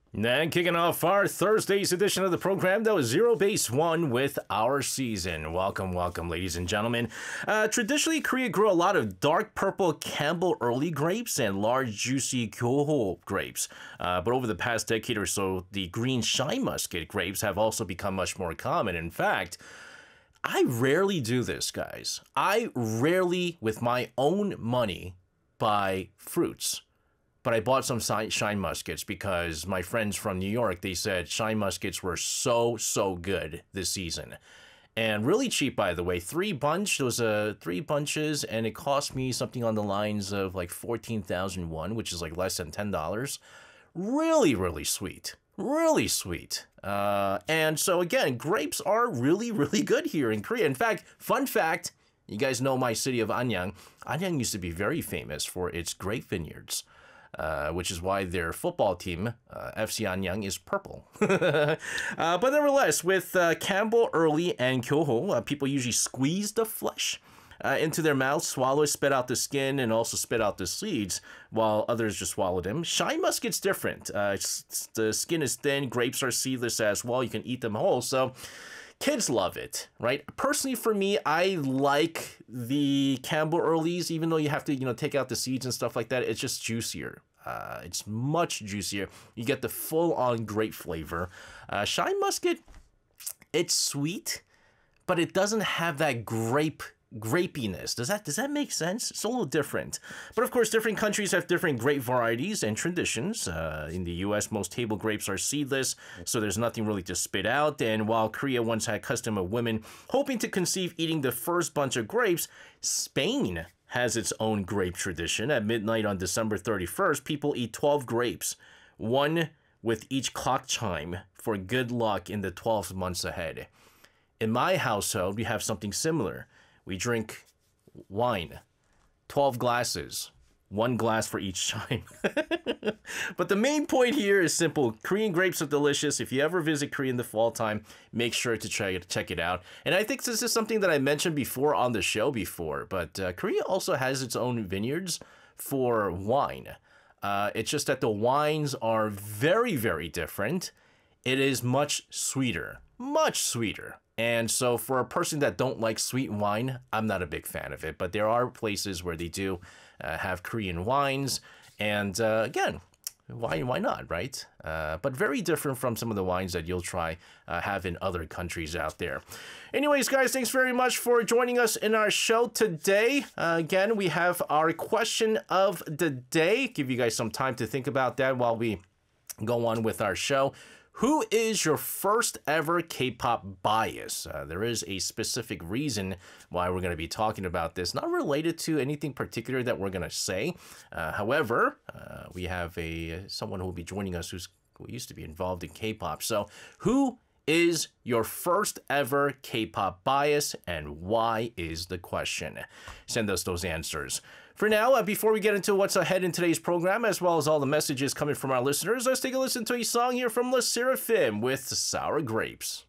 And kicking off our Thursday's edition of the program, that was Zero Base One with Our Season. Welcome, welcome, ladies and gentlemen. Traditionally, Korea grew a lot of dark purple Campbell Early grapes and large, juicy Kyoho grapes. But over the past decade or so, the green Shine Musket grapes have also become much more common. In fact, I rarely do this, guys. I rarely, with my own money, buy fruits. But I bought some Shine Muskets because my friends from New York, they said Shine Muskets were so good this season. And really cheap, by the way. There was 3 bunches, and it cost me something on the lines of like 14,000 won, which is like less than $10. Really sweet. Really sweet. And so again, grapes are really good here in Korea. In fact, fun fact, you guys know my city of Anyang. Anyang used to be very famous for its grape vineyards. Which is why their football team, FC Anyang, is purple. But nevertheless, with Campbell Early and Kyoho, people usually squeeze the flesh into their mouth, swallow it, spit out the skin, and also spit out the seeds, while others just swallow them. Shine Musket's different. The skin is thin, grapes are seedless as well, you can eat them whole, so kids love it, right? Personally, for me, I like the Campbell Earlies, even though you have to, take out the seeds and stuff like that. It's just juicier. It's much juicier. You get the full-on grape flavor. Shine Musket, it's sweet, but it doesn't have that grapiness. Does that make sense? It's a little different. But of course, different countries have different grape varieties and traditions. In the US, most table grapes are seedless, so there's nothing really to spit out. And while Korea once had a custom of women hoping to conceive eating the first bunch of grapes, Spain has its own grape tradition. At midnight on December 31st, people eat 12 grapes, one with each clock chime, for good luck in the 12 months ahead. In my household, we have something similar. We drink wine, 12 glasses, 1 glass for each chime. But the main point here is simple. Korean grapes are delicious. If you ever visit Korea in the fall time, make sure to check it out. And I think this is something that I mentioned before on the show before, but Korea also has its own vineyards for wine. It's just that the wines are very different. It is much sweeter. And so for a person that don't like sweet wine, I'm not a big fan of it. But there are places where they do have Korean wines. And again, why not, right? But very different from some of the wines that you'll have in other countries out there. Anyways, guys, thanks very much for joining us in our show today. Again, we have our question of the day. Give you guys some time to think about that while we go on with our show. Who is your first ever K-pop bias? There is a specific reason why we're going to be talking about this, not related to anything particular that we're going to say. However, we have someone who will be joining us who used to be involved in K-pop. So who is your first ever K-pop bias, and why is the question? Send us those answers. For now, before we get into what's ahead in today's program, as well as all the messages coming from our listeners, let's take a listen to a song here from LE SSERAFIM with Sour Grapes.